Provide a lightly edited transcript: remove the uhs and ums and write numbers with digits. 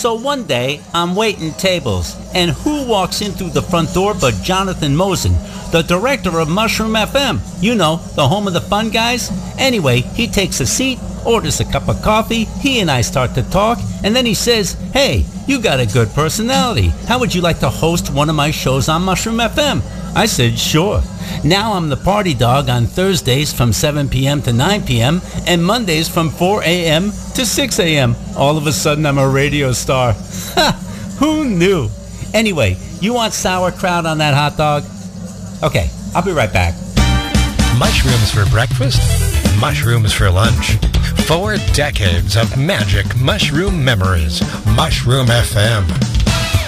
So one day, I'm waiting tables, and who walks in through the front door but Jonathan Mosen, the director of Mushroom FM. You know, the home of the fun guys. Anyway, he takes a seat, orders a cup of coffee, he and I start to talk, and then he says, "Hey, you got a good personality. How would you like to host one of my shows on Mushroom FM?" I said, "Sure." Now I'm the party dog on Thursdays from 7 p.m. to 9 p.m. and Mondays from 4 a.m. to 6 a.m. All of a sudden I'm a radio star. Ha! Who knew? Anyway, you want sauerkraut on that hot dog? Okay, I'll be right back. Mushrooms for breakfast, mushrooms for lunch. 4 decades of magic mushroom memories. Mushroom FM.